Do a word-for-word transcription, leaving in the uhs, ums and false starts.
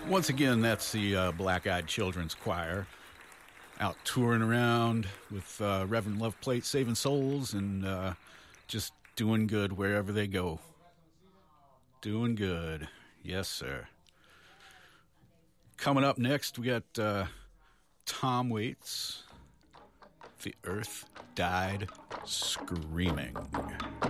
Once again, that's the uh, Black Eyed Children's Choir out touring around with uh, Reverend Love Plate saving souls and uh, just doing good wherever they go. Doing good. Yes, sir. Coming up next, we got uh, Tom Waits. The Earth Died Screaming.